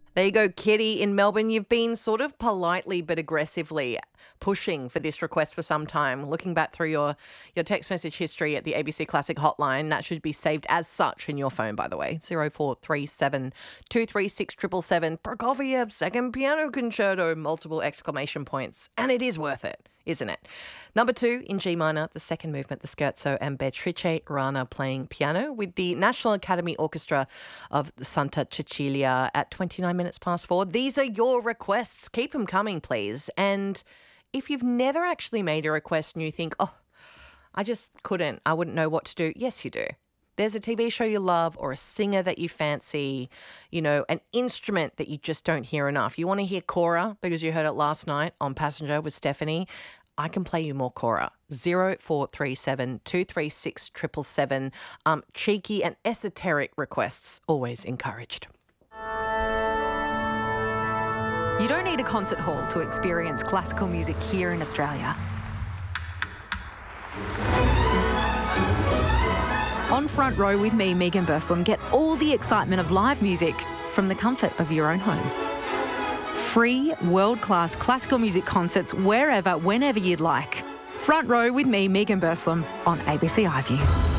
There you go, Kitty in Melbourne. You've been sort of politely but aggressively pushing for this request for some time. Looking back through your text message history at the ABC Classic hotline, that should be saved as such in your phone, by the way. 0437 236 777. Prokofiev, second piano concerto, multiple exclamation points. And it is worth it, isn't it? Number 2 in G minor, the second movement, the Scherzo, and Beatrice Rana playing piano with the National Academy Orchestra of Santa Cecilia at 29 minutes past 4. These are your requests. Keep them coming, please. And if you've never actually made a request and you think, oh, I just couldn't, I wouldn't know what to do. Yes, you do. There's a TV show you love or a singer that you fancy, an instrument that you just don't hear enough. You want to hear Cora because you heard it last night on Passenger with Stephanie. I can play you more Cora. 0437 236 777. Cheeky and esoteric requests always encouraged. You don't need a concert hall to experience classical music here in Australia. On Front Row with me, Megan Burslem, get all the excitement of live music from the comfort of your own home. Free, world-class classical music concerts wherever, whenever you'd like. Front Row with me, Megan Burslem, on ABC iView.